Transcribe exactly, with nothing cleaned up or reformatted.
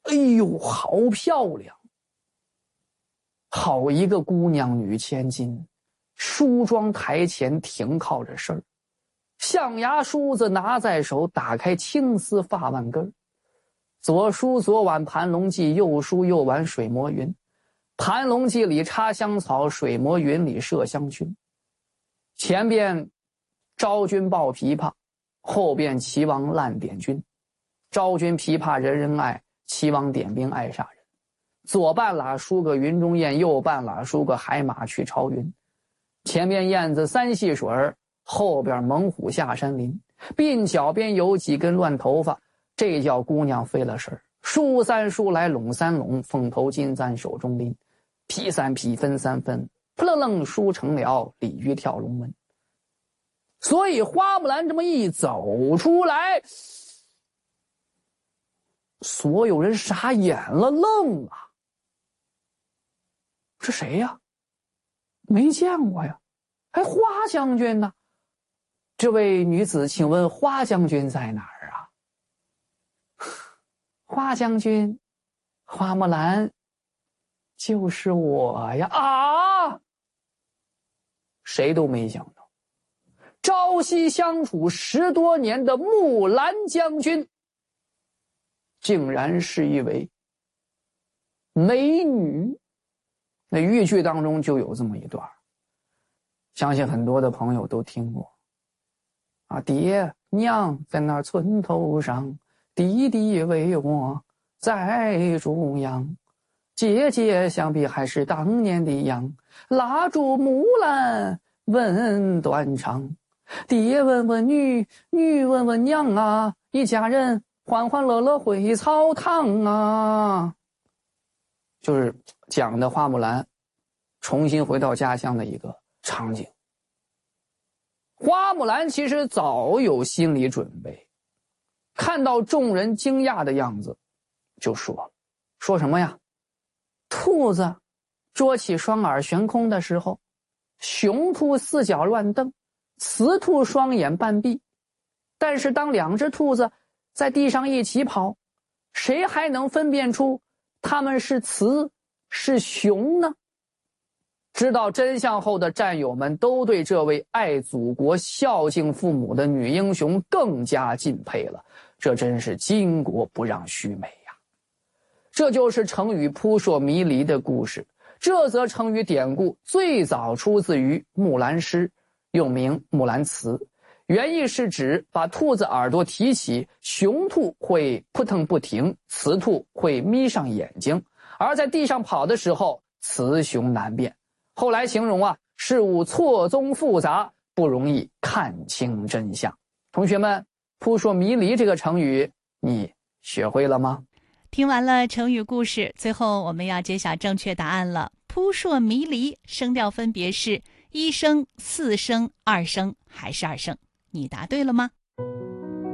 哎呦，好漂亮！好一个姑娘女千金，梳妆台前停靠着身儿，象牙梳子拿在手，打开青丝发万根，左梳左挽盘龙髻，右梳右挽水磨云。盘龙髻里插香草，水磨云里麝香菌。前边昭君抱琵琶，后边齐王烂点军。昭君琵琶人人爱，齐王点兵爱杀人。左半拉梳个云中雁，右半拉梳个海马去朝云。前边燕子三戏水，后边猛虎下山林。鬓角边有几根乱头发，这叫姑娘飞了神儿。梳三梳来拢三拢，凤头金簪手中拎。劈三劈分三分，扑棱棱梳成了鲤鱼跳龙门。所以花木兰这么一走出来，所有人傻眼了，愣了。这谁呀？没见过呀，还花将军呢？这位女子，请问花将军在哪儿啊？花将军，花木兰，就是我呀！啊！谁都没想到，朝夕相处十多年的木兰将军，竟然是一位美女。那豫剧当中就有这么一段，相信很多的朋友都听过啊，爹娘在那村头上，弟弟为我在中央，姐姐想必还是当年的样，拉住木兰问断肠，爹问问女，女问问娘啊，一家人欢欢乐乐回草堂啊。就是讲的花木兰重新回到家乡的一个场景。花木兰其实早有心理准备，看到众人惊讶的样子，就说了，说什么呀？兔子捉起双耳悬空的时候，雄兔四脚乱蹬，雌兔双眼半闭。但是当两只兔子在地上一起跑，谁还能分辨出他们是雌是雄呢？知道真相后的战友们都对这位爱祖国孝敬父母的女英雄更加敬佩了，这真是巾帼不让须眉呀。这就是成语扑朔迷离的故事。这则成语典故最早出自于木兰诗，又名木兰辞，原意是指把兔子耳朵提起，雄兔会扑腾不停，雌兔会眯上眼睛，而在地上跑的时候雌雄难辨。后来形容啊，事物错综复杂，不容易看清真相。同学们，扑朔迷离这个成语你学会了吗？ 听完了成语故事，最后我们要揭晓正确答案了。扑朔迷离声调分别是一声、四声、二声还是二声？你答对了吗？